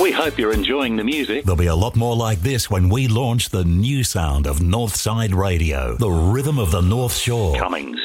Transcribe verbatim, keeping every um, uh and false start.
We hope you're enjoying the music. There'll be a lot more like this when we launch the new sound of Northside Radio, the rhythm of the North Shore. Coming